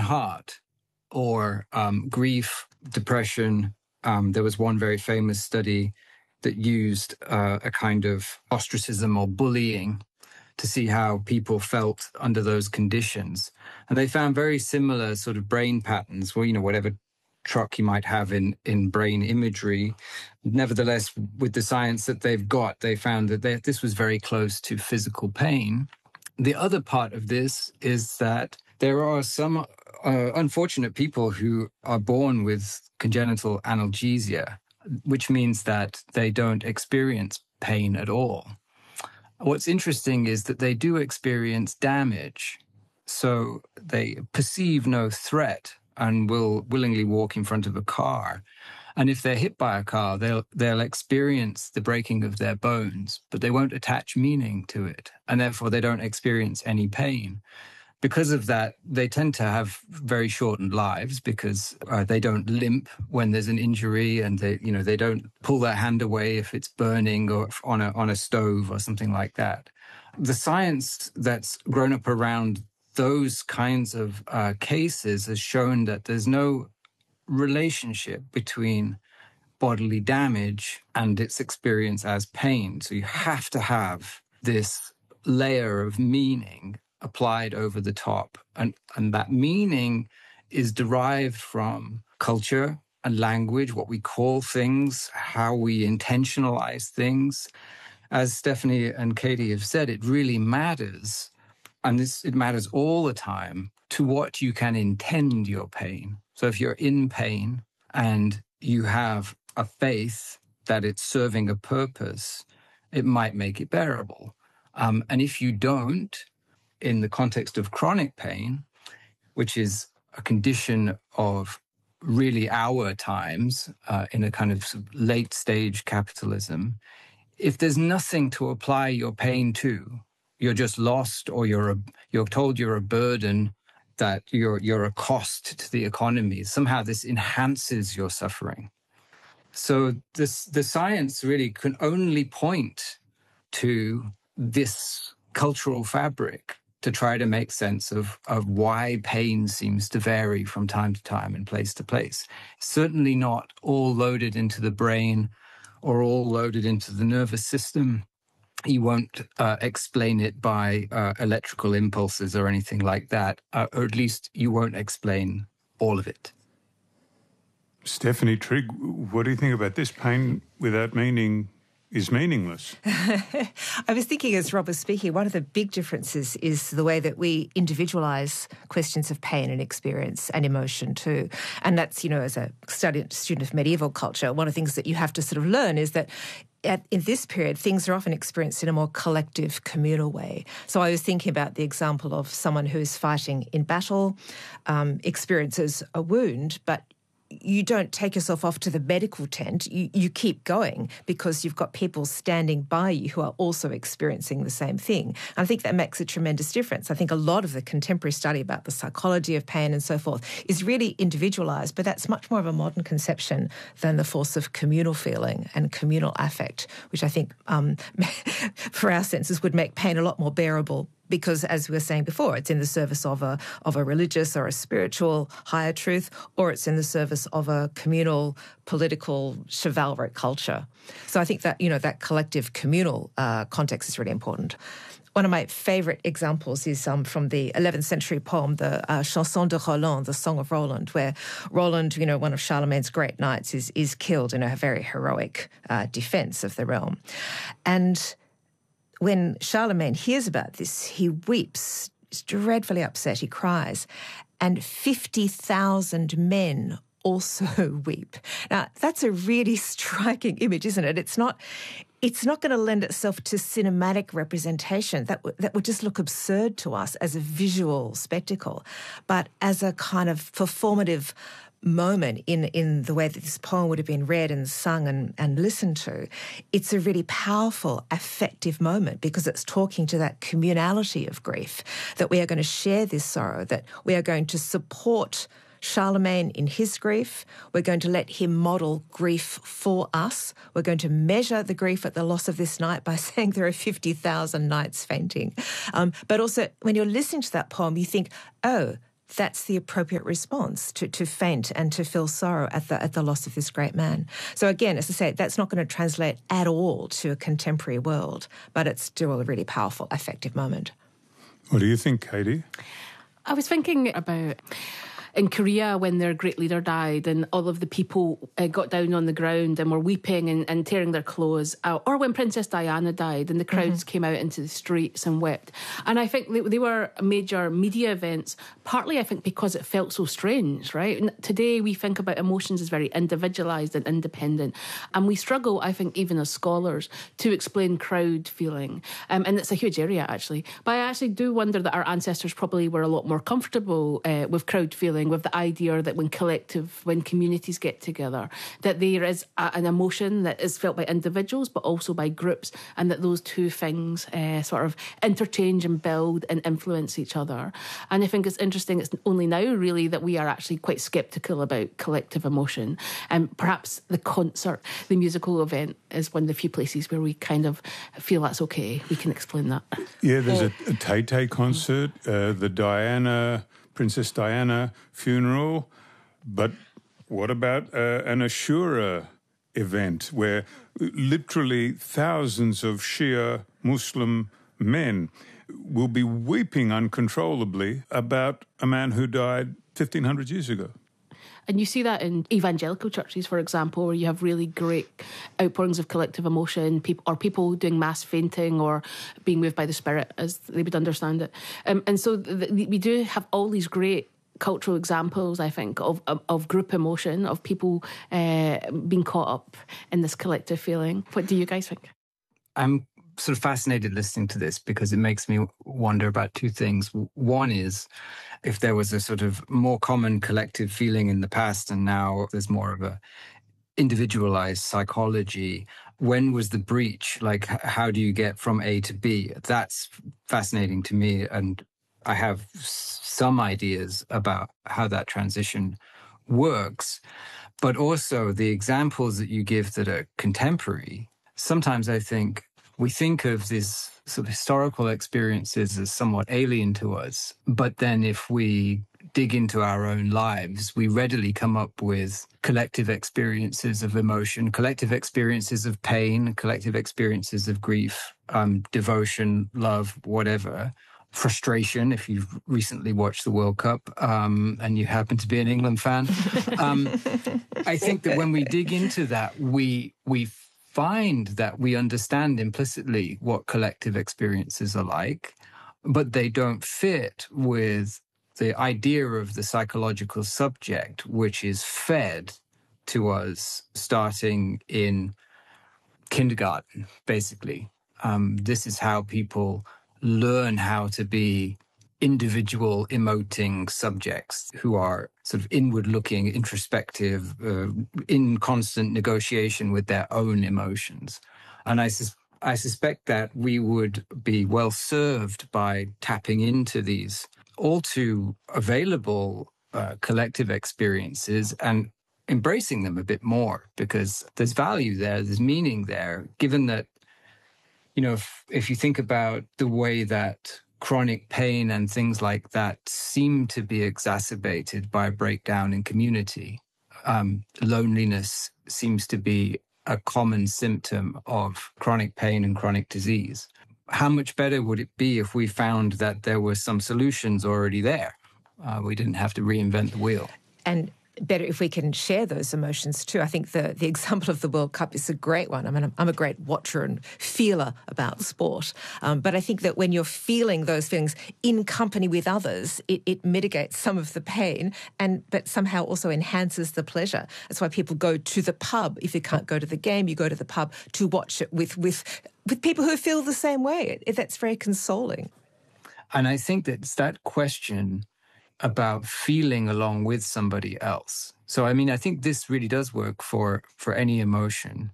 heart, or grief, depression. There was one very famous study that used a kind of ostracism or bullying to see how people felt under those conditions. And they found very similar sort of brain patterns, well, whatever truck you might have in brain imagery. Nevertheless, with the science that they've got, they found that this was very close to physical pain. The other part of this is that there are some unfortunate people who are born with congenital analgesia, which means that they don't experience pain at all. What's interesting is that they do experience damage. So they perceive no threat and will willingly walk in front of a car. And if they're hit by a car, they'll experience the breaking of their bones, but they won't attach meaning to it. And therefore, they don't experience any pain. Because of that, they tend to have very shortened lives because they don't limp when there's an injury, and they don't pull their hand away if it's burning or on a stove or something like that. The science that's grown up around those kinds of cases has shown that there's no relationship between bodily damage and its experience as pain. So you have to have this layer of meaning applied over the top. And that meaning is derived from culture and language, what we call things, how we intentionalize things. As Stephanie and Katie have said, it really matters. And it matters all the time to what you can intend your pain. So if you're in pain and you have a faith that it's serving a purpose, it might make it bearable. And if you don't, in the context of chronic pain, which is a condition of really our times in a kind of late stage capitalism, if there's nothing to apply your pain to, you're just lost, or you're told you're a burden, that you're a cost to the economy. Somehow this enhances your suffering. So the science really can only point to this cultural fabric to try to make sense of why pain seems to vary from time to time and place to place. Certainly not all loaded into the brain or all loaded into the nervous system. You won't explain it by electrical impulses or anything like that, or at least you won't explain all of it. Stephanie Trigg, what do you think about this? Pain without meaning is meaningless. I was thinking as Rob was speaking, one of the big differences is the way that we individualise questions of pain and experience and emotion too. And that's, as a student of medieval culture, one of the things that you have to sort of learn is that in this period, things are often experienced in a more collective, communal way. So I was thinking about the example of someone who's fighting in battle, experiences a wound, but you don't take yourself off to the medical tent. You keep going because you've got people standing by you who are also experiencing the same thing. And I think that makes a tremendous difference. I think a lot of the contemporary study about the psychology of pain and so forth is really individualised, but that's much more of a modern conception than the force of communal feeling and communal affect, which I think for our senses would make pain a lot more bearable. Because, as we were saying before, it's in the service of a religious or a spiritual higher truth, or it's in the service of a communal, political, chivalric culture. So I think that, that collective communal context is really important. One of my favourite examples is from the 11th century poem, the Chanson de Roland, the Song of Roland, where Roland, one of Charlemagne's great knights, is killed in a very heroic defence of the realm. And when Charlemagne hears about this, he weeps, is dreadfully upset, he cries, and 50,000 men also weep. Now, that's a really striking image, isn't it? It's not going to lend itself to cinematic representation. That would just look absurd to us as a visual spectacle, but as a kind of performative moment in the way that this poem would have been read and sung and listened to, it's a really powerful, affective moment because it's talking to that communality of grief, that we are going to share this sorrow, that we are going to support Charlemagne in his grief. We're going to let him model grief for us. We're going to measure the grief at the loss of this knight by saying there are 50,000 knights fainting. But also, when you're listening to that poem, you think, oh, that's the appropriate response to faint and to feel sorrow at the loss of this great man. So again, as I say, that's not going to translate at all to a contemporary world, but it's still a really powerful, affective moment. What do you think, Katie? I was thinking about in Korea when their great leader died and all of the people got down on the ground and were weeping and tearing their clothes out, or when Princess Diana died and the crowds came out into the streets and wept. And I think they were major media events, partly I think because it felt so strange, right? And today we think about emotions as very individualised and independent, and we struggle, I think, even as scholars, to explain crowd feeling. And it's a huge area, actually. But I actually do wonder that our ancestors probably were a lot more comfortable with crowd feeling, with the idea that when communities get together, that there is an emotion that is felt by individuals but also by groups, and that those two things sort of interchange and build and influence each other. And I think it's interesting, it's only now really that we are actually quite sceptical about collective emotion. And perhaps the concert, the musical event, is one of the few places where we kind of feel that's okay, we can explain that. Yeah, there's a Tay-Tay concert, the Princess Diana funeral, but what about an Ashura event where literally thousands of Shia Muslim men will be weeping uncontrollably about a man who died 1,500 years ago? And you see that in evangelical churches, for example, where you have really great outpourings of collective emotion, people doing mass fainting or being moved by the Spirit, as they would understand it. And so we do have all these great cultural examples, I think, of group emotion, of people being caught up in this collective feeling. What do you guys think? I'm sort of fascinated listening to this because it makes me wonder about two things. One is if there was a sort of more common collective feeling in the past and now there's more of a individualized psychology. When was the breach? Like, how do you get from A to B? That's fascinating to me. And I have some ideas about how that transition works. But also the examples that you give that are contemporary, sometimes I think we think of these sort of historical experiences as somewhat alien to us. But then if we dig into our own lives, we readily come up with collective experiences of emotion, collective experiences of pain, collective experiences of grief, devotion, love, whatever. Frustration, if you've recently watched the World Cup and you happen to be an England fan. I think that when we dig into that, we find that we understand implicitly what collective experiences are like, but they don't fit with the idea of the psychological subject, which is fed to us starting in kindergarten, basically. This is how people learn how to be individual emoting subjects who are sort of inward-looking, introspective, in constant negotiation with their own emotions. And I suspect that we would be well served by tapping into these all too available collective experiences and embracing them a bit more, because there's value there, there's meaning there, given that, you know, if you think about the way that chronic pain and things like that seem to be exacerbated by a breakdown in community. Loneliness seems to be a common symptom of chronic pain and chronic disease. How much better would it be if we found that there were some solutions already there? We didn't have to reinvent the wheel. And better if we can share those emotions too. I think the example of the World Cup is a great one. I mean, I'm a great watcher and feeler about sport. But I think that when you're feeling those feelings in company with others, it mitigates some of the pain, but somehow also enhances the pleasure. That's why people go to the pub. If you can't go to the game, you go to the pub to watch it with people who feel the same way. That's very consoling. And I think that it's that question about feeling along with somebody else. So, I mean, I think this really does work for any emotion.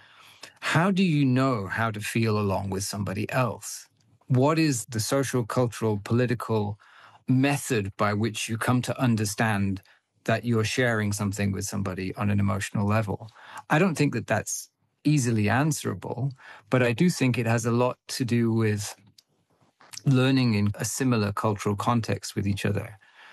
How do you know how to feel along with somebody else? What is the social, cultural, political method by which you come to understand that you're sharing something with somebody on an emotional level? I don't think that that's easily answerable, but I do think it has a lot to do with learning in a similar cultural context with each other.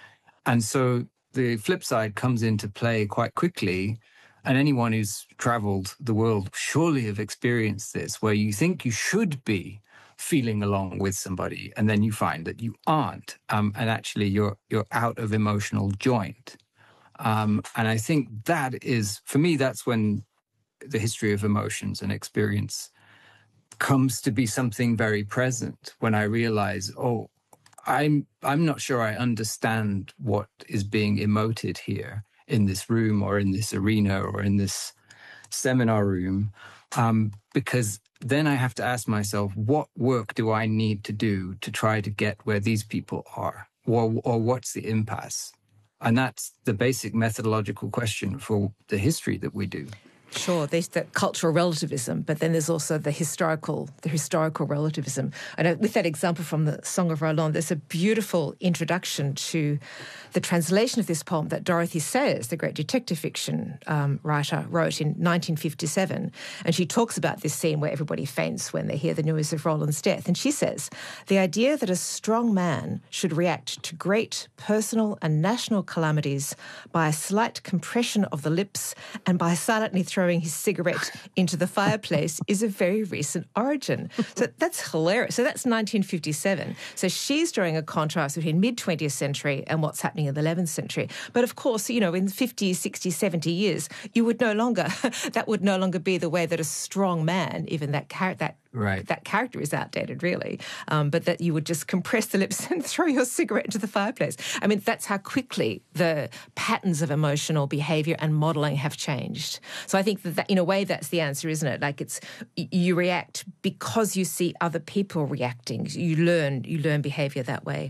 And so the flip side comes into play quite quickly. And anyone who's traveled the world surely have experienced this, where you think you should be feeling along with somebody, and then you find that you aren't, and actually you're out of emotional joint. And I think that is, for me, that's when the history of emotions and experience comes to be something very present, when I realize, oh, I'm not sure I understand what is being emoted here in this room or in this arena or in this seminar room, because then I have to ask myself, what work do I need to do to try to get where these people are? Or what's the impasse? And that's the basic methodological question for the history that we do. Sure, there's the cultural relativism, but then there's also the historical relativism. And with that example from the Song of Roland, there's a beautiful introduction to the translation of this poem that Dorothy Sayers, the great detective fiction writer, wrote in 1957. And she talks about this scene where everybody faints when they hear the news of Roland's death. And she says, the idea that a strong man should react to great personal and national calamities by a slight compression of the lips and by silently throwing his cigarette into the fireplace is a very recent origin. So that's hilarious. So that's 1957. So she's drawing a contrast between mid-20th century and what's happening in the 11th century. But of course, you know, in 50, 60, 70 years, that would no longer be the way that a strong man, even that character is outdated, really. But that you would just compress the lips and throw your cigarette into the fireplace. I mean, that's how quickly the patterns of emotional behaviour and modelling have changed. So I think that in a way that's the answer, isn't it? Like you react because you see other people reacting. You learn behaviour that way.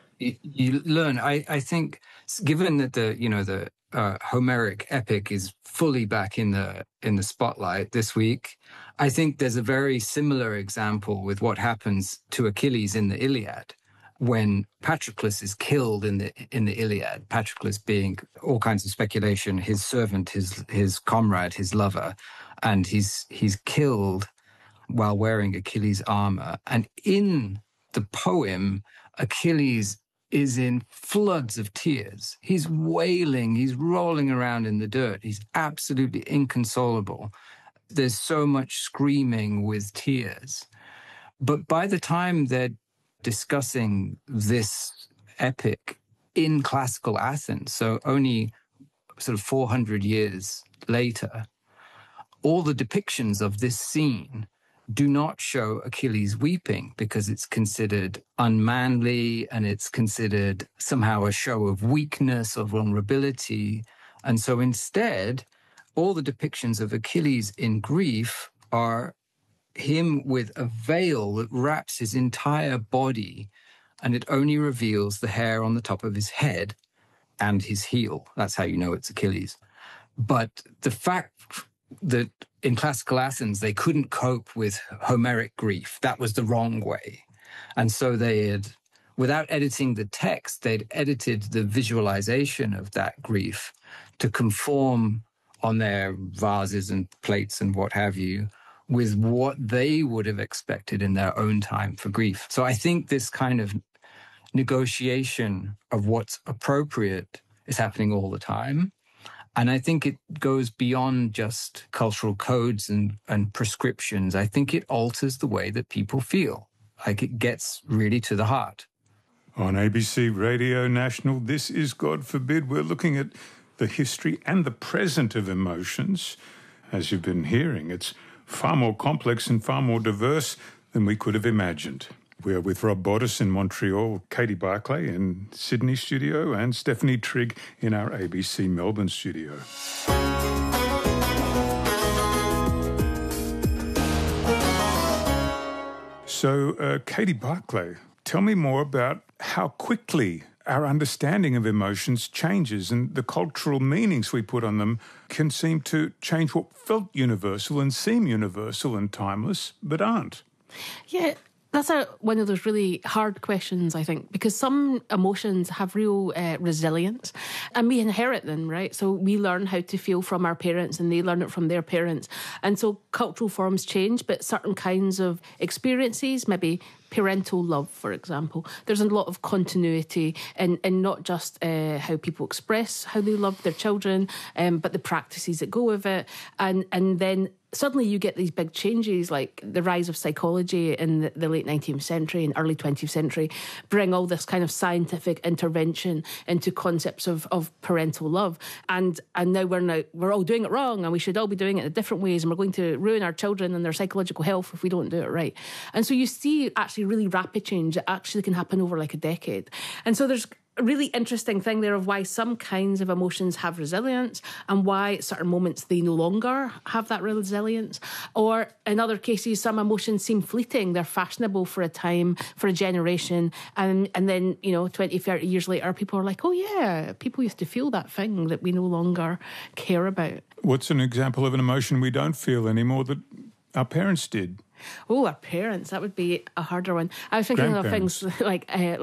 You learn. I think, given that the Homeric epic is fully back in the spotlight this week, I think there's a very similar example with what happens to Achilles in the Iliad, when Patroclus is killed in the Iliad. Patroclus being, all kinds of speculation, his servant, his comrade, his lover, and he's killed while wearing Achilles' armor. And in the poem, Achilles is in floods of tears. He's wailing, he's rolling around in the dirt. He's absolutely inconsolable. There's so much screaming with tears. But by the time they're discussing this epic in classical Athens, so only sort of 400 years later, all the depictions of this scene do not show Achilles weeping, because it's considered unmanly and it's considered somehow a show of weakness or vulnerability. And so instead, all the depictions of Achilles in grief are him with a veil that wraps his entire body, and it only reveals the hair on the top of his head and his heel. That's how you know it's Achilles. But the fact that in classical Athens, they couldn't cope with Homeric grief. That was the wrong way. And so they had, without editing the text, they'd edited the visualization of that grief to conform on their vases and plates and what have you with what they would have expected in their own time for grief. So I think this kind of negotiation of what's appropriate is happening all the time. And I think it goes beyond just cultural codes and prescriptions. I think it alters the way that people feel. Like, it gets really to the heart. On ABC Radio National, this is God Forbid. We're looking at the history and the present of emotions. As you've been hearing, it's far more complex and far more diverse than we could have imagined. We are with Rob Bottas in Montreal, Katie Barclay in Sydney studio, and Stephanie Trigg in our ABC Melbourne studio. So, Katie Barclay, tell me more about how quickly our understanding of emotions changes, and the cultural meanings we put on them can seem to change what felt universal and seem universal and timeless, but aren't. Yeah, That's one of those really hard questions, I think, because some emotions have real resilience and we inherit them, right? So we learn how to feel from our parents and they learn it from their parents. And so cultural forms change, but certain kinds of experiences, maybe parental love, for example, there's a lot of continuity in not just how people express how they love their children, but the practices that go with it. And then suddenly you get these big changes, like the rise of psychology in the late 19th century and early 20th century, bring all this kind of scientific intervention into concepts of parental love. And now we're all doing it wrong, and we should all be doing it in different ways, and we're going to ruin our children and their psychological health if we don't do it right. And so you see actually really rapid change that actually can happen over like a decade. And so there's a really interesting thing there of why some kinds of emotions have resilience and why at certain moments they no longer have that resilience. Or in other cases, some emotions seem fleeting. They're fashionable for a time, for a generation. And then, 20, 30 years later, people are like, oh yeah, people used to feel that thing that we no longer care about. What's an example of an emotion we don't feel anymore that our parents did? Oh, our parents, that would be a harder one. I was thinking of things like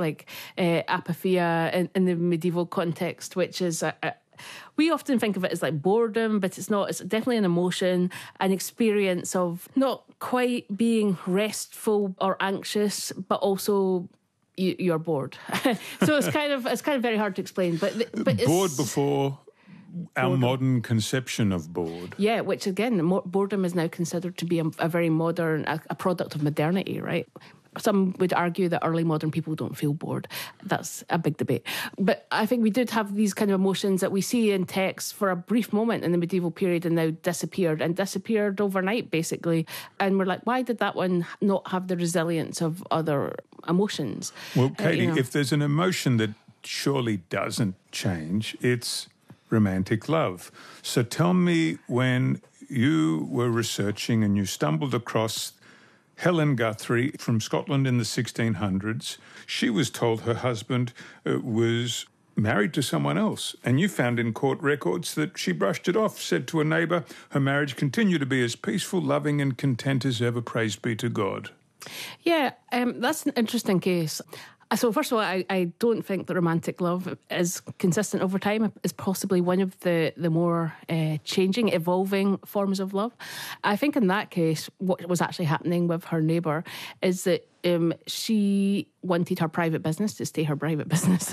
apatheia in the medieval context, which is, we often think of it as like boredom, but it's not. It's definitely an emotion, an experience of not quite being restful or anxious, but also you're bored. So it's kind of very hard to explain. But it's bored before our modern conception of bored. Yeah, which again, boredom is now considered to be a very modern, a product of modernity, right? Some would argue that early modern people don't feel bored. That's a big debate. But I think we did have these kind of emotions that we see in texts for a brief moment in the medieval period and now disappeared overnight, basically. And we're like, why did that one not have the resilience of other emotions? Well, Katie, if there's an emotion that surely doesn't change, it's romantic love. So tell me, when you were researching and you stumbled across Helen Guthrie from Scotland in the 1600s, she was told her husband was married to someone else, and you found in court records that she brushed it off, said to a neighbour, her marriage continued to be as peaceful, loving and content as ever, praised be to God. Yeah, that's an interesting case. So first of all, I don't think that romantic love is consistent over time. It's possibly one of the more changing, evolving forms of love. I think in that case, what was actually happening with her neighbour is that she wanted her private business to stay her private business.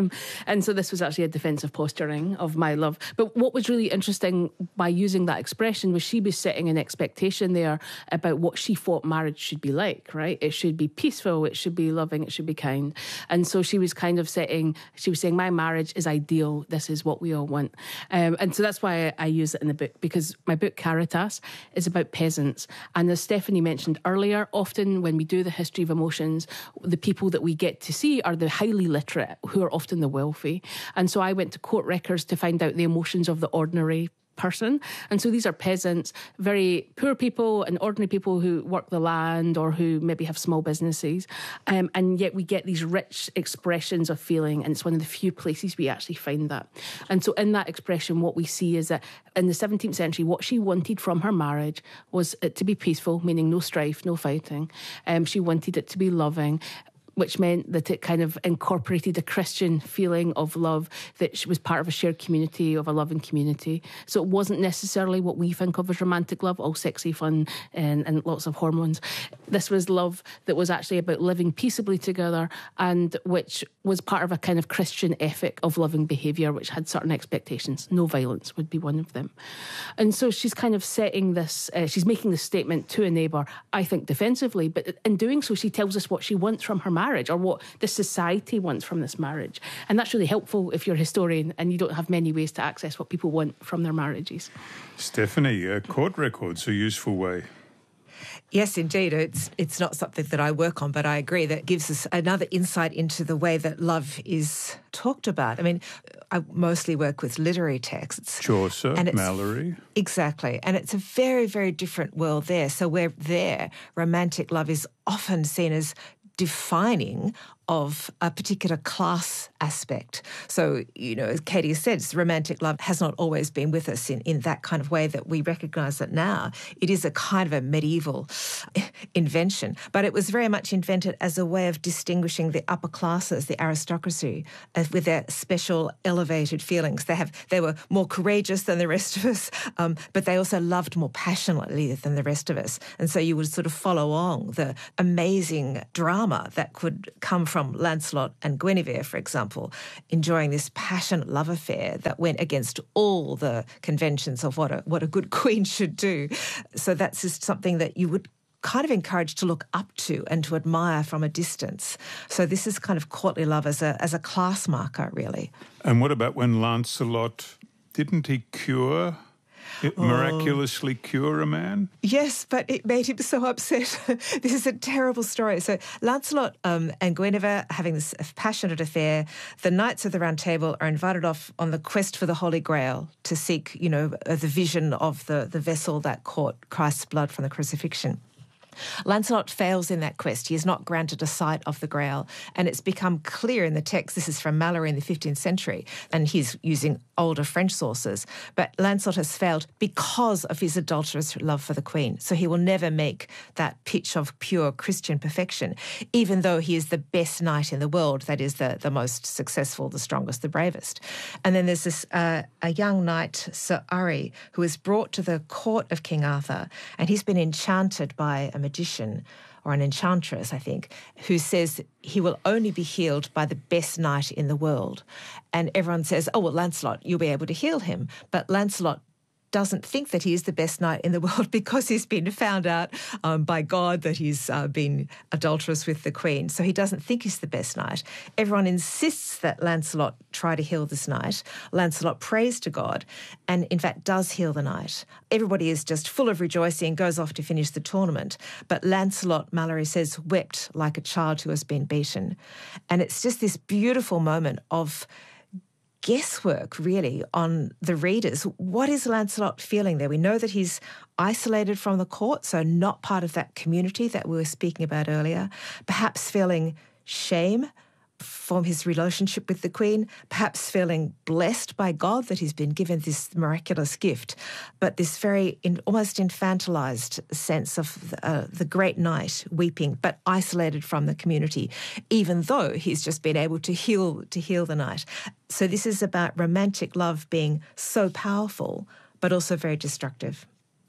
And so this was actually a defensive posturing of my love. But what was really interesting by using that expression was she was setting an expectation there about what she thought marriage should be like, right? It should be peaceful, it should be loving, it should be kind. And so she was saying, my marriage is ideal, this is what we all want. And so that's why I use it in the book, because my book Caritas is about peasants. And as Stephanie mentioned earlier, often when we do the history of emotions, the people that we get to see are the highly literate, who are often the wealthy. And so I went to court records to find out the emotions of the ordinary person. And so these are peasants, very poor people and ordinary people who work the land or who maybe have small businesses. And yet we get these rich expressions of feeling, and it's one of the few places we actually find that. And so in that expression, what we see is that in the 17th century, what she wanted from her marriage was it to be peaceful, meaning no strife, no fighting. She wanted it to be loving, which meant that it kind of incorporated a Christian feeling of love, that she was part of a shared community, of a loving community. So it wasn't necessarily what we think of as romantic love, all sexy, fun, and lots of hormones. This was love that was actually about living peaceably together, and which was part of a kind of Christian ethic of loving behaviour, which had certain expectations. No violence would be one of them. And so she's kind of setting this, she's making this statement to a neighbour, I think defensively, but in doing so, she tells us what she wants from her marriage, or what the society wants from this marriage. And that's really helpful if you're a historian and you don't have many ways to access what people want from their marriages. Stephanie, court records are a useful way. Yes, indeed. It's not something that I work on, but I agree that gives us another insight into the way that love is talked about. I mean, I mostly work with literary texts. Chaucer, Mallory. Exactly. And it's a very, very different world there. So where there, romantic love is often seen as defining of a particular class aspect. So, as Katie said, romantic love has not always been with us in that kind of way that we recognise it now. It is a kind of a medieval invention, but it was very much invented as a way of distinguishing the upper classes, the aristocracy, with their special elevated feelings. They were more courageous than the rest of us, but they also loved more passionately than the rest of us. And so you would sort of follow along the amazing drama that could come from Lancelot and Guinevere, for example, enjoying this passionate love affair that went against all the conventions of what a good queen should do. So that's just something that you would kind of encouraged to look up to and to admire from a distance. So this is kind of courtly love as a class marker, really. And what about when Lancelot, didn't he miraculously cure a man? Yes, but it made him so upset. This is a terrible story. So Lancelot and Guinevere having this passionate affair. The Knights of the Round Table are invited off on the quest for the Holy Grail to seek, the vision of the vessel that caught Christ's blood from the crucifixion. Lancelot fails in that quest. He is not granted a sight of the Grail. And it's become clear in the text, this is from Mallory in the 15th century, and he's using older French sources, but Lancelot has failed because of his adulterous love for the Queen. So he will never make that pitch of pure Christian perfection, even though he is the best knight in the world, that is the most successful, the strongest, the bravest. And then there's this a young knight, Sir Urry, who is brought to the court of King Arthur, and he's been enchanted by a magician or an enchantress, I think, who says he will only be healed by the best knight in the world. And everyone says, oh, well, Lancelot, you'll be able to heal him. But Lancelot doesn't think that he is the best knight in the world because he's been found out by God that he's been adulterous with the Queen. So he doesn't think he's the best knight. Everyone insists that Lancelot try to heal this knight. Lancelot prays to God and, in fact, does heal the knight. Everybody is just full of rejoicing, goes off to finish the tournament. But Lancelot, Mallory says, wept like a child who has been beaten. And it's just this beautiful moment of guesswork, really, on the readers. What is Lancelot feeling there? We know that he's isolated from the court, so not part of that community that we were speaking about earlier, perhaps feeling shame from his relationship with the Queen, perhaps feeling blessed by God that he's been given this miraculous gift, but this very almost infantilized sense of the great knight weeping, but isolated from the community, even though he's just been able to heal the knight. So this is about romantic love being so powerful, but also very destructive.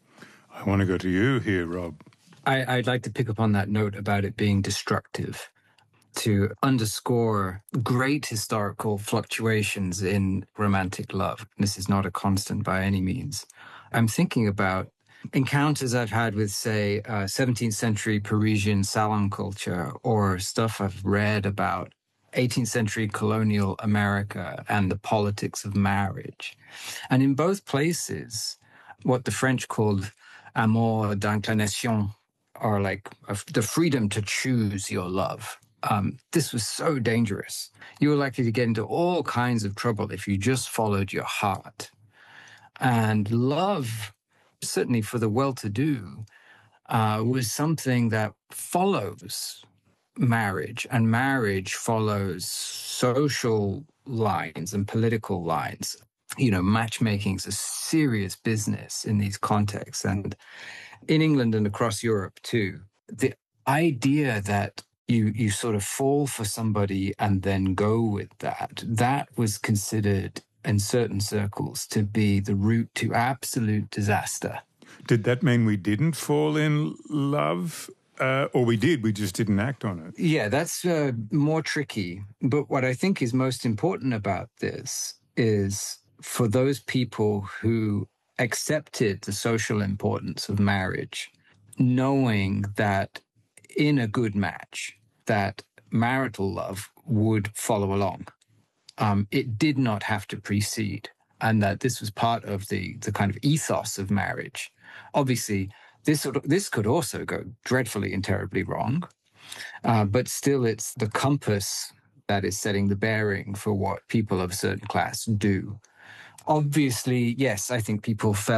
I want to go to you here, Rob. I'd like to pick up on that note about it being destructive, to underscore great historical fluctuations in romantic love. This is not a constant by any means. I'm thinking about encounters I've had with, say, 17th century Parisian salon culture, or stuff I've read about 18th century colonial America and the politics of marriage. And in both places, what the French called amour d'inclination, or like the freedom to choose your love. This was so dangerous. You were likely to get into all kinds of trouble if you just followed your heart. And love, certainly for the well-to-do, was something that follows marriage, and marriage follows social lines and political lines. Matchmaking is a serious business in these contexts. And in England and across Europe too, the idea that you sort of fall for somebody and then go with that was considered in certain circles to be the route to absolute disaster. Did that mean we didn't fall in love? Or we did, we just didn't act on it? Yeah, that's more tricky. But what I think is most important about this is for those people who accepted the social importance of marriage, knowing that in a good match, that marital love would follow along. It did not have to precede, and that this was part of the kind of ethos of marriage. Obviously, this could also go dreadfully and terribly wrong, but still it's the compass that is setting the bearing for what people of a certain class do. Obviously, yes, I think people fell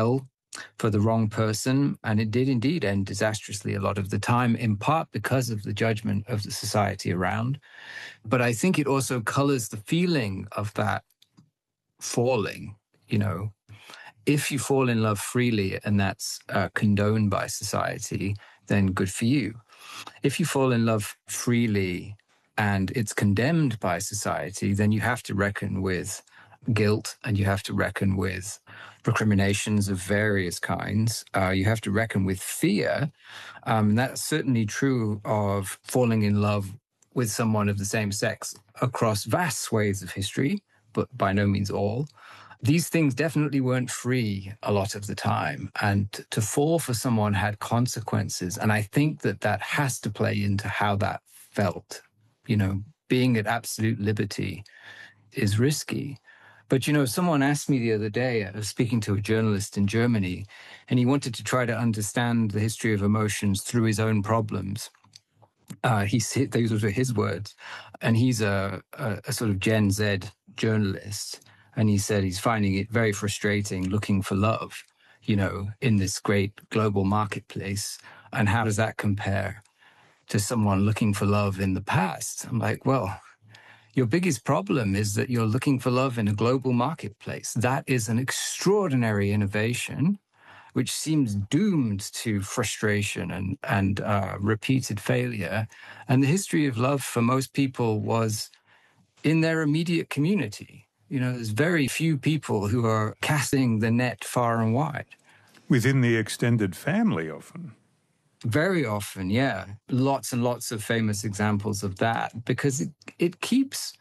for the wrong person. And it did indeed end disastrously a lot of the time, in part because of the judgment of the society around. But I think it also colors the feeling of that falling. You know, if you fall in love freely and that's condoned by society, then good for you. If you fall in love freely and it's condemned by society, then you have to reckon with guilt and you have to reckon with recriminations of various kinds. You have to reckon with fear. That's certainly true of falling in love with someone of the same sex across vast swathes of history, but by no means all. These things definitely weren't free a lot of the time. And to fall for someone had consequences. And I think that that has to play into how that felt. You know, being at absolute liberty is risky. But, you know, someone asked me the other day, I was speaking to a journalist in Germany, and he wanted to try to understand the history of emotions through his own problems. Those were his words. And he's a sort of Gen Z journalist. And he said he's finding it very frustrating looking for love, you know, in this great global marketplace. And how does that compare to someone looking for love in the past? I'm like, well, your biggest problem is that you're looking for love in a global marketplace. That is an extraordinary innovation, which seems doomed to frustration and repeated failure. And the history of love for most people was in their immediate community. You know, there's very few people who are casting the net far and wide. Within the extended family often. Very often, yeah. Lots and lots of famous examples of that, because it keeps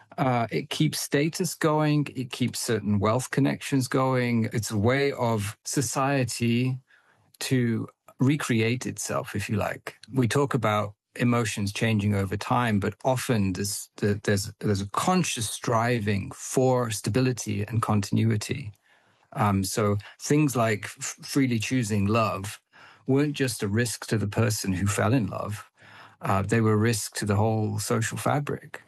status going. It keeps certain wealth connections going. It's a way of society to recreate itself, if you like. We talk about emotions changing over time, but often there's a conscious striving for stability and continuity. So things like freely choosing love weren't just a risk to the person who fell in love. They were a risk to the whole social fabric.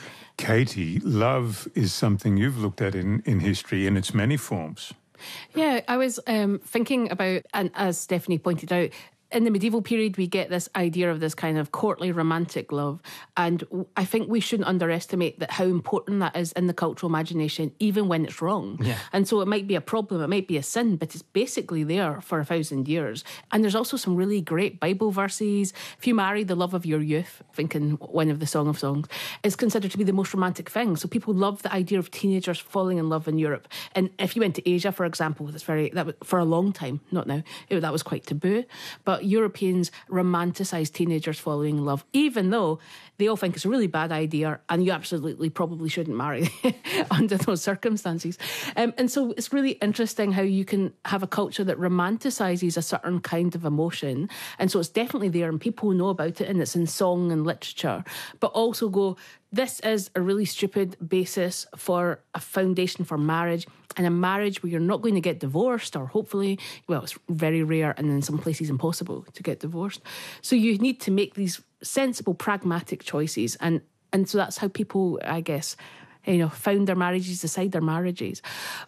Katie, love is something you've looked at in history in its many forms. Yeah, I was thinking about, and as Stephanie pointed out, in the medieval period, we get this idea of this kind of courtly romantic love. And I think we shouldn't underestimate that how important that is in the cultural imagination, even when it's wrong. Yeah. And so it might be a problem, it might be a sin, but it's basically there for 1,000 years. And there's also some really great Bible verses. If you marry the love of your youth, thinking one of the Song of Songs, is considered to be the most romantic thing. So people love the idea of teenagers falling in love in Europe. And if you went to Asia, for example, that was, for a long time, not now, that was quite taboo. But Europeans romanticize teenagers falling in love, even though they all think it's a really bad idea and you absolutely probably shouldn't marry under those circumstances. And so it's really interesting how you can have a culture that romanticizes a certain kind of emotion. And so it's definitely there and people know about it and it's in song and literature, but also go, this is a really stupid basis for a foundation for marriage, and a marriage where you're not going to get divorced, or hopefully, well, it's very rare and in some places impossible to get divorced. So you need to make these sensible, pragmatic choices. And so that's how people, I guess, found their marriages, decide their marriages.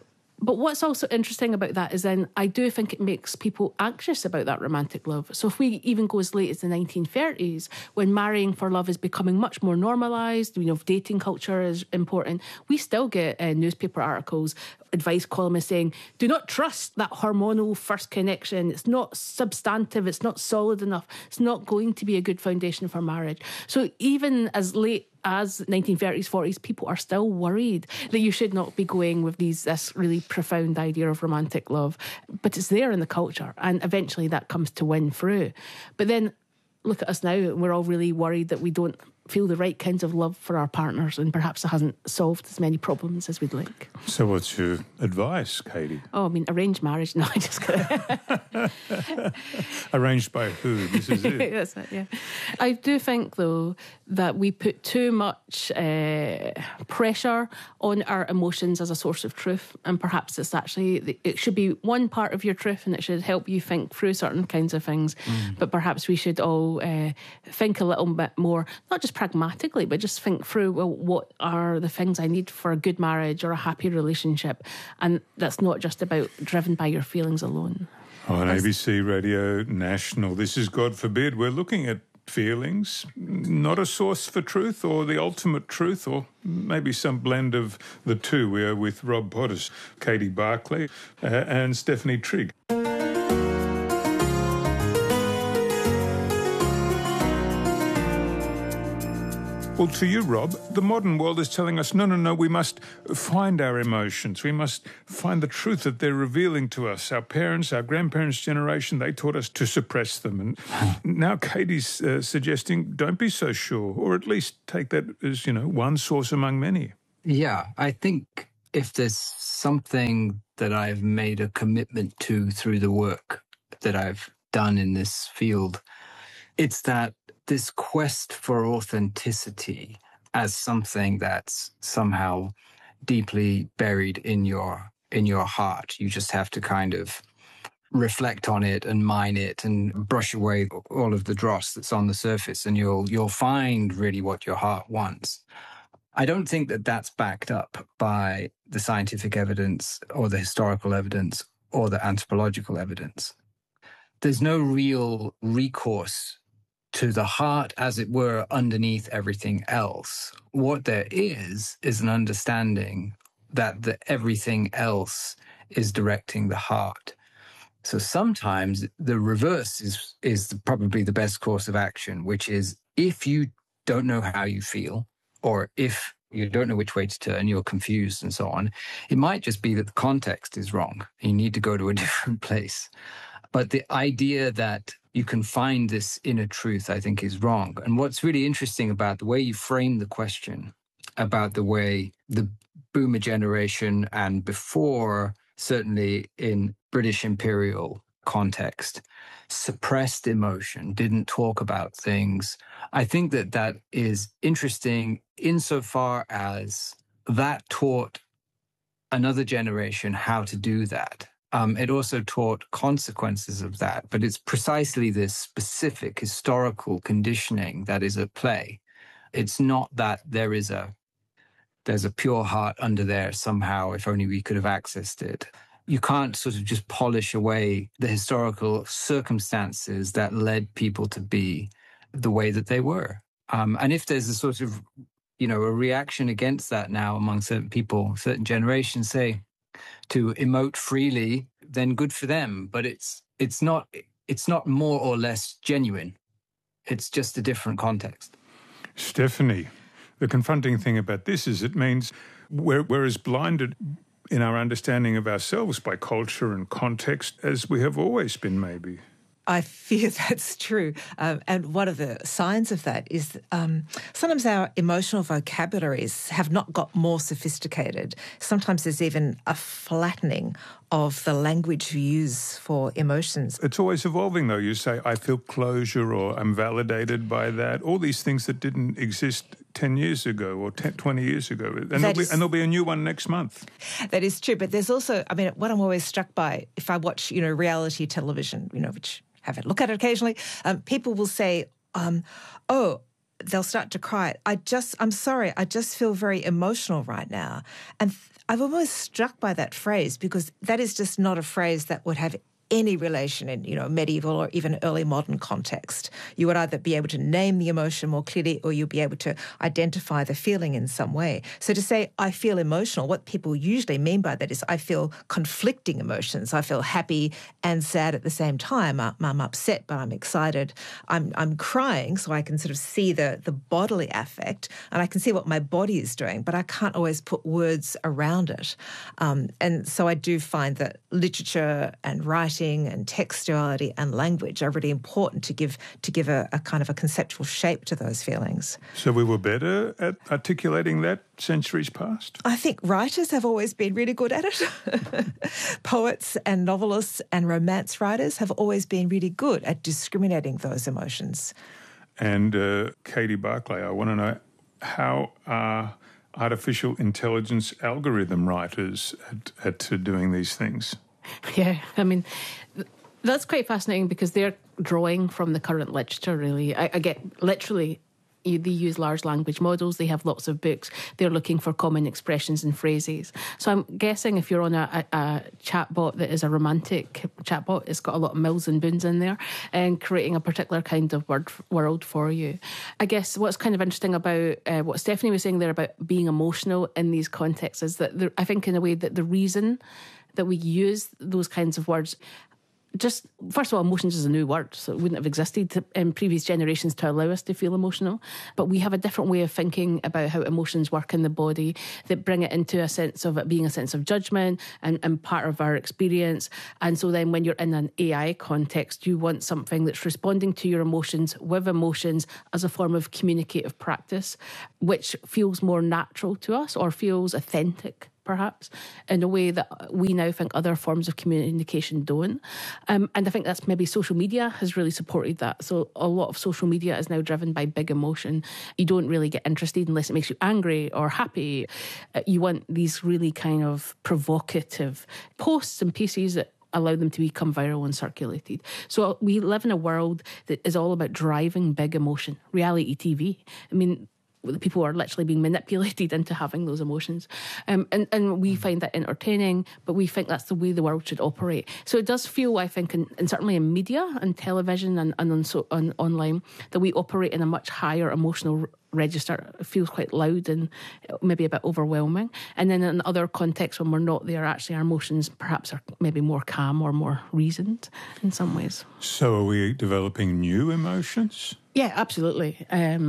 But what's also interesting about that is then I do think it makes people anxious about that romantic love. So if we even go as late as the 1930s, when marrying for love is becoming much more normalised, dating culture is important, we still get newspaper articles, advice columnists saying, do not trust that hormonal first connection. It's not substantive. It's not solid enough. It's not going to be a good foundation for marriage. So even as late as 1930s, 40s, people are still worried that you should not be going with this really profound idea of romantic love. But it's there in the culture, and eventually that comes to win through. But then look at us now, and we're all really worried that we don't feel the right kinds of love for our partners, and perhaps it hasn't solved as many problems as we'd like. So what's your advice, Katie? Oh, I mean, arranged marriage. No, I just got Arranged by who? This is it. That's it, yeah. I do think, though, that we put too much pressure on our emotions as a source of truth, and perhaps it should be one part of your truth and it should help you think through certain kinds of things, but perhaps we should all think a little bit more, not just pragmatically, but just think through, well, what are the things I need for a good marriage or a happy relationship? And that's not just about driven by your feelings alone. On ABC Radio National, this is God Forbid. We're looking at feelings, not a source for truth or the ultimate truth, or maybe some blend of the two. We are with Rob Pottis, Katie Barclay, and Stephanie Trigg. Well, to you, Rob, the modern world is telling us, no, we must find our emotions. We must find the truth that they're revealing to us. Our parents, our grandparents' generation, they taught us to suppress them. And now Katie's suggesting don't be so sure, or at least take that as, one source among many. Yeah, I think if there's something that I've made a commitment to through the work that I've done in this field, it's that this quest for authenticity as something that's somehow deeply buried in your heart. You just have to kind of reflect on it and mine it and brush away all of the dross that's on the surface, and you'll find really what your heart wants. I don't think that that's backed up by the scientific evidence or the historical evidence or the anthropological evidence. There's no real recourse to the heart, as it were, underneath everything else. What there is an understanding that everything else is directing the heart. So sometimes the reverse is probably the best course of action, which is if you don't know how you feel, or if you don't know which way to turn, you're confused and so on, it might just be that the context is wrong. You need to go to a different place. But the idea that you can find this inner truth, I think, is wrong. And what's really interesting about the way you frame the question, about the way the boomer generation and before, certainly in British imperial context, suppressed emotion, didn't talk about things. I think that is interesting insofar as that taught another generation how to do that. It also taught consequences of that, but it's precisely this specific historical conditioning that is at play. It's not that there's a pure heart under there somehow, if only we could have accessed it. You can't sort of just polish away the historical circumstances that led people to be the way that they were. And if there's a sort of, a reaction against that now among certain people, certain generations, say, to emote freely, then good for them. But it's not more or less genuine. It's just a different context. Stephanie, the confronting thing about this is it means we're as blinded in our understanding of ourselves by culture and context as we have always been, maybe. I fear that's true. And one of the signs of that is sometimes our emotional vocabularies have not got more sophisticated. Sometimes there's even a flattening of the language we use for emotions. It's always evolving, though. You say, I feel closure, or I'm validated by that. All these things that didn't exist 10 years ago or 20 years ago. And there'll be a new one next month. That is true. But there's also, what I'm always struck by, if I watch, reality television, which have a look at it occasionally, people will say, they'll start to cry. I'm sorry, I just feel very emotional right now. And I've always struck by that phrase because that is just not a phrase that would have any relation in, medieval or even early modern context. You would either be able to name the emotion more clearly or you'll be able to identify the feeling in some way. So to say, I feel emotional, what people usually mean by that is I feel conflicting emotions. I feel happy and sad at the same time. I'm upset, but I'm excited. I'm crying, so I can sort of see the bodily affect and I can see what my body is doing, but I can't always put words around it. And so I do find that literature and writing and textuality and language are really important to give a kind of a conceptual shape to those feelings. So we were better at articulating that centuries past? I think writers have always been really good at it. Poets and novelists and romance writers have always been really good at discriminating those emotions. And Katie Barclay, I want to know, how are artificial intelligence algorithm writers at doing these things? Yeah, that's quite fascinating because they're drawing from the current literature, really. I get literally, They use large language models. They have lots of books. They're looking for common expressions and phrases. So I'm guessing if you're on a chatbot that is a romantic chatbot, it's got a lot of mills and boons in there and creating a particular kind of world for you. I guess what's kind of interesting about what Stephanie was saying there about being emotional in these contexts is that I think in a way that the reason that we use those kinds of words, just first of all, emotions is a new word, so it wouldn't have existed in previous generations to allow us to feel emotional. But we have a different way of thinking about how emotions work in the body that bring it into a sense of it being a sense of judgment and part of our experience. And so then when you're in an AI context, you want something that's responding to your emotions with emotions as a form of communicative practice, which feels more natural to us or feels authentic, perhaps, in a way that we now think other forms of communication don't. And I think that's maybe social media has really supported that. So a lot of social media is now driven by big emotion. You don't really get interested unless it makes you angry or happy. You want these really kind of provocative posts and pieces that allow them to become viral and circulated. So we live in a world that is all about driving big emotion, reality TV. I mean, the people are literally being manipulated into having those emotions. And we find that entertaining, but we think that's the way the world should operate. So it does feel, I think, and certainly in media and television and on online, that we operate in a much higher emotional register. It feels quite loud and maybe a bit overwhelming. And then in other contexts when we're not there, actually our emotions perhaps are maybe more calm or more reasoned in some ways. So are we developing new emotions? Yeah, absolutely.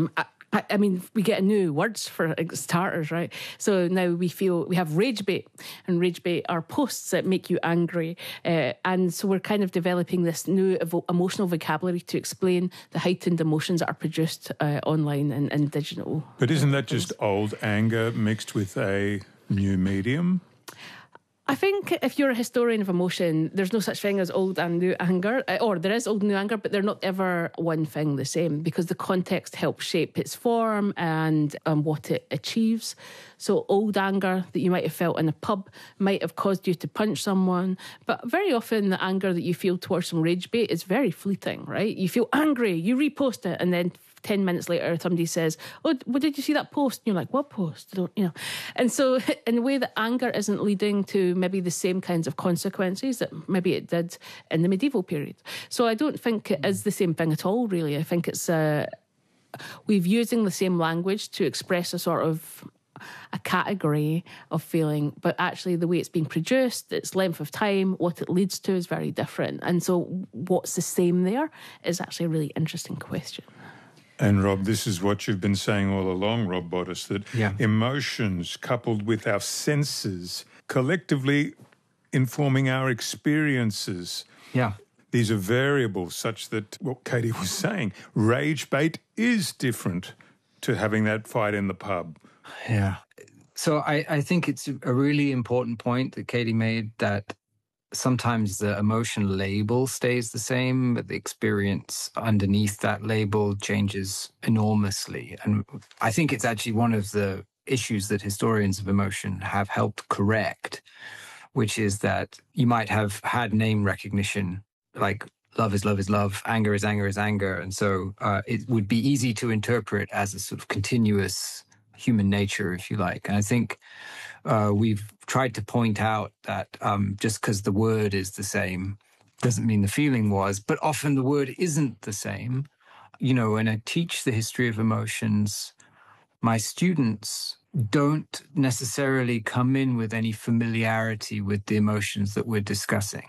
I mean, we get new words for starters, right? So now we have rage bait, and rage bait are posts that make you angry. And so we're kind of developing this new emotional vocabulary to explain the heightened emotions that are produced online and digital. But isn't that just old anger mixed with a new medium? I think if you're a historian of emotion, there's no such thing as old and new anger, or there is old and new anger, but they're not ever one thing the same because the context helps shape its form and what it achieves. So old anger that you might have felt in a pub might have caused you to punch someone, but very often the anger that you feel towards some rage bait is very fleeting, right? You feel angry, you repost it, and then 10 minutes later, somebody says, "Oh, well, did you see that post?" And you're like, "What post?" And so in a way that anger isn't leading to maybe the same kinds of consequences that maybe it did in the medieval period. So I don't think it is the same thing at all, really. I think it's we've using the same language to express a sort of a category of feeling, but actually the way it's being produced, its length of time, what it leads to is very different. And so what's the same there is actually a really interesting question. And Rob, this is what you've been saying all along, Rob Bottas, that emotions coupled with our senses collectively informing our experiences. Yeah. These are variables such that what Katie was saying, rage bait is different to having that fight in the pub. Yeah. So I think it's a really important point that Katie made, that sometimes the emotion label stays the same, but the experience underneath that label changes enormously. And I think it's actually one of the issues that historians of emotion have helped correct, which is that you might have had name recognition, like love is love is love, anger is anger is anger. And so it would be easy to interpret as a sort of continuous human nature, if you like. And I think we've tried to point out that just because the word is the same doesn't mean the feeling was, but often the word isn't the same. You know, when I teach the history of emotions, my students don't necessarily come in with any familiarity with the emotions that we're discussing.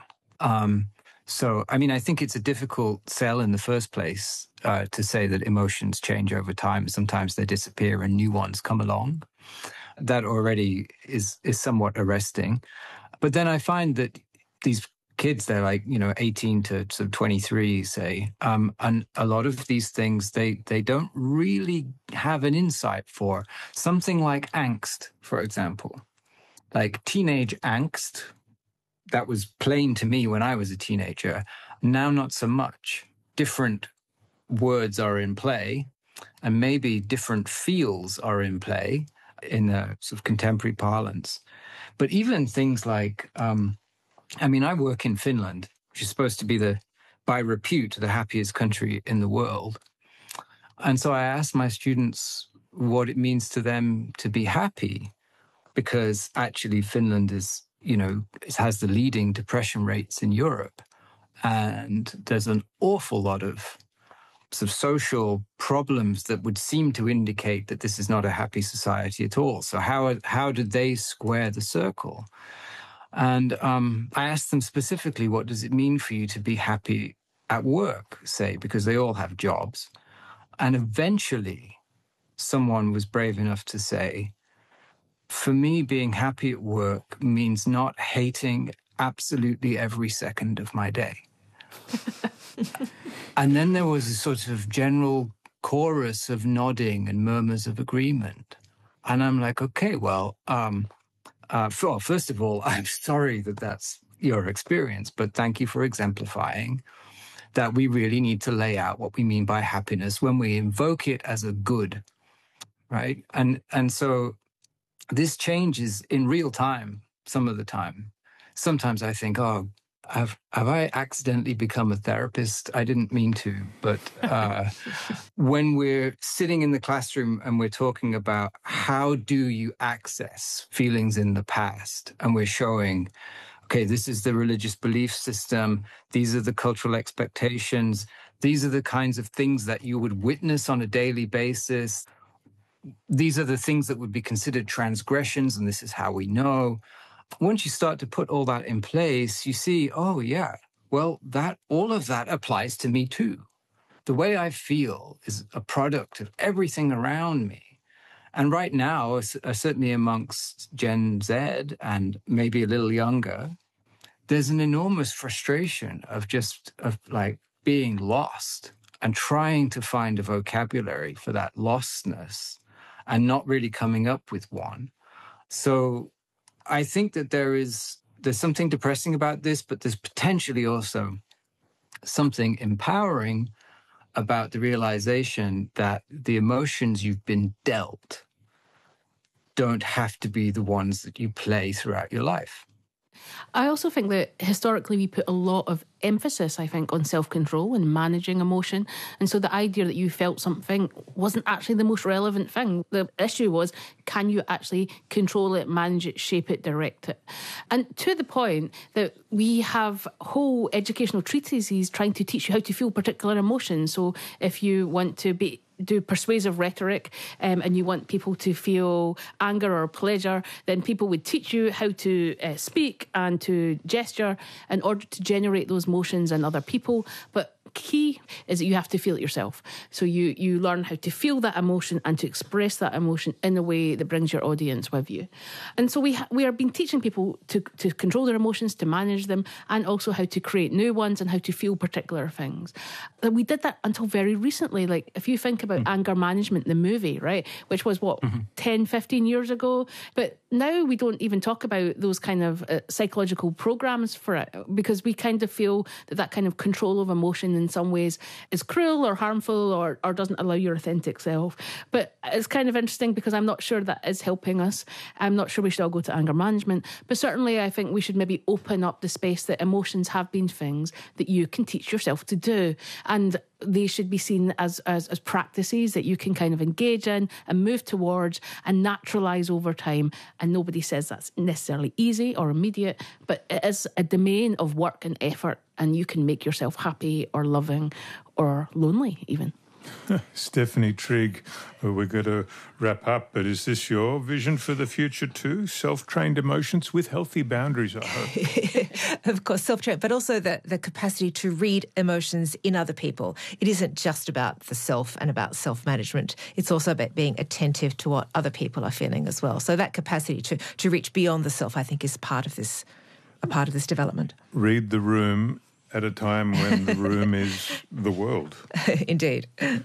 So, I mean, I think it's a difficult sell in the first place to say that emotions change over time. Sometimes they disappear and new ones come along. That already is somewhat arresting. But then I find that these kids, they're like, 18 to sort of 23, say, and a lot of these things, they don't really have an insight for. Something like angst, for example, like teenage angst, that was plain to me when I was a teenager. Now, not so much. Different words are in play, and maybe different feels are in play in a sort of contemporary parlance. But even things like, I work in Finland, which is supposed to be by repute, the happiest country in the world. And so I asked my students what it means to them to be happy, because actually Finland is, it has the leading depression rates in Europe. And there's an awful lot of sort of social problems that would seem to indicate that this is not a happy society at all. So how did they square the circle? And I asked them specifically, what does it mean for you to be happy at work, say, because they all have jobs. And eventually someone was brave enough to say, for me, being happy at work means not hating absolutely every second of my day. And then there was a sort of general chorus of nodding and murmurs of agreement. And I'm like, okay, well, first of all, I'm sorry that that's your experience, but thank you for exemplifying that we really need to lay out what we mean by happiness when we invoke it as a good, right? And so this changes in real time some of the time. Sometimes I think, oh, have I accidentally become a therapist? I didn't mean to, but when we're sitting in the classroom and we're talking about how do you access feelings in the past, and we're showing, okay, this is the religious belief system, these are the cultural expectations, these are the kinds of things that you would witness on a daily basis, these are the things that would be considered transgressions, and this is how we know. Once you start to put all that in place, you see, oh yeah, well, all of that applies to me too. The way I feel is a product of everything around me. And right now, certainly amongst Gen Z and maybe a little younger, there's an enormous frustration of like being lost and trying to find a vocabulary for that lostness and not really coming up with one. So I think that there's something depressing about this, but there's potentially also something empowering about the realization that the emotions you've been dealt don't have to be the ones that you play throughout your life. I also think that historically we put a lot of emphasis, I think, on self-control and managing emotion. And so the idea that you felt something wasn't actually the most relevant thing. The issue was, can you actually control it, manage it, shape it, direct it? And to the point that we have whole educational treatises trying to teach you how to feel particular emotions. So if you want to do persuasive rhetoric and you want people to feel anger or pleasure, then people would teach you how to speak and to gesture in order to generate those emotions in other people. But key is that you have to feel it yourself. So you learn how to feel that emotion and to express that emotion in a way that brings your audience with you. And so we are been teaching people to control their emotions, to manage them, and also how to create new ones and how to feel particular things. And we did that until very recently. Like if you think about Anger Management, the movie, right, which was 10, 15 years ago. But now we don't even talk about those kind of psychological programs for it, because we kind of feel that kind of control of emotion in some ways is cruel or harmful or doesn't allow your authentic self. But it's kind of interesting because I'm not sure that is helping us. I'm not sure we should all go to anger management, but certainly I think we should maybe open up the space that emotions have been things that you can teach yourself to do, and they should be seen as practices that you can kind of engage in and move towards and naturalise over time. And nobody says that's necessarily easy or immediate, but it is a domain of work and effort, and you can make yourself happy or loving or lonely even. Stephanie Trigg, we're going to wrap up, but is this your vision for the future too? Self-trained emotions with healthy boundaries, I hope. Of course, self-trained, but also the capacity to read emotions in other people. It isn't just about the self and about self-management. It's also about being attentive to what other people are feeling as well. So that capacity to reach beyond the self, I think, is a part of this development. Read the room at a time when the room is the world. Indeed.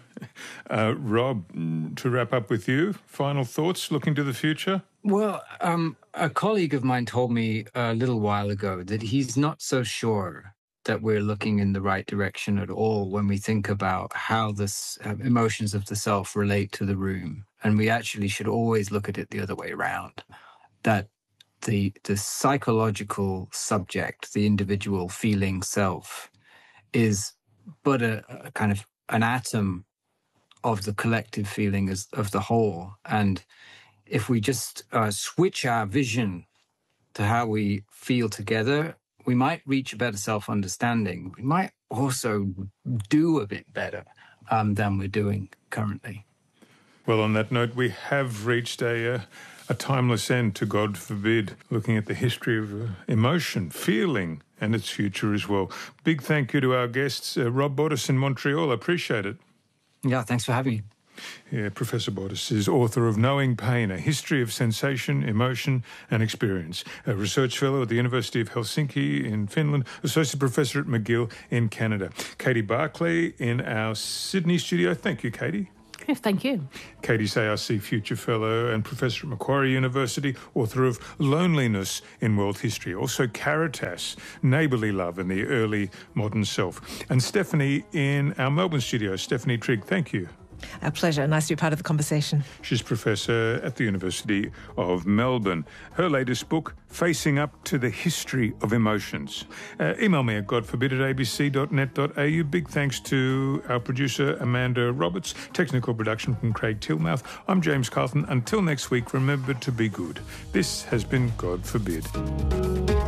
Rob, to wrap up with you, final thoughts looking to the future? Well, a colleague of mine told me a little while ago that he's not so sure that we're looking in the right direction at all when we think about how the emotions of the self relate to the room. And we actually should always look at it the other way around, that the psychological subject, the individual feeling self, is but a kind of an atom of the collective feeling as of the whole. And if we just switch our vision to how we feel together, we might reach a better self-understanding. We might also do a bit better than we're doing currently. Well, on that note, we have reached a timeless end to God forbid, looking at the history of emotion, feeling, and its future as well. Big thank you to our guests, Rob Bottas in Montreal. I appreciate it. Yeah, thanks for having me. Yeah, Professor Bottas is author of Knowing Pain, A History of Sensation, Emotion and Experience, a research fellow at the University of Helsinki in Finland, associate professor at McGill in Canada. Katie Barclay in our Sydney studio. Thank you, Katie. Thank you. Katie's ARC Future Fellow and Professor at Macquarie University, author of Loneliness in World History, also Caritas, Neighbourly Love in the Early Modern Self. And Stephanie in our Melbourne studio. Stephanie Trigg, thank you. Our pleasure. Nice to be part of the conversation. She's professor at the University of Melbourne. Her latest book, Facing Up to the History of Emotions. Email me at godforbid@abc.net.au. Big thanks to our producer, Amanda Roberts. Technical production from Craig Tillmouth. I'm James Carlton. Until next week, remember to be good. This has been God Forbid.